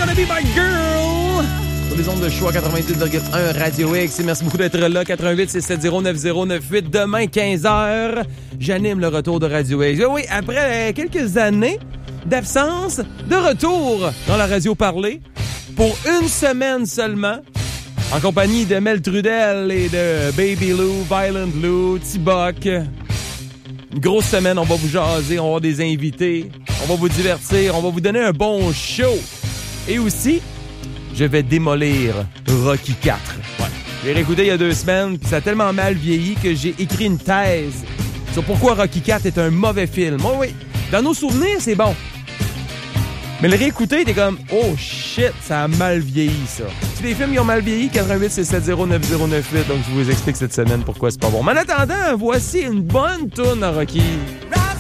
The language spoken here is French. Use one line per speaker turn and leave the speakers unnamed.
Gonna Be My Girl! Sur les ondes de choix 88,1 Radio X. Et merci beaucoup d'être là. 88-670-9098. Demain, 15h, j'anime le retour de Radio X. Oui, après quelques années d'absence, de retour dans la radio parlée pour une semaine seulement. En compagnie de Mel Trudel et de Baby Lou, Violent Lou, T-Buck. Une grosse semaine, on va vous jaser, on va avoir des invités, on va vous divertir, on va vous donner un bon show. Et aussi, je vais démolir Rocky 4. Ouais. J'ai réécouté il y a 2 semaines, puis ça a tellement mal vieilli que j'ai écrit une thèse sur pourquoi Rocky 4 est un mauvais film. Oh oui, dans nos souvenirs, c'est bon. Mais le réécouter, t'es comme, oh shit, ça a mal vieilli, ça. Si les films, ils ont mal vieilli, 88-670-9098. Donc, je vous explique cette semaine pourquoi c'est pas bon. Mais en attendant, voici une bonne tourne à Rocky.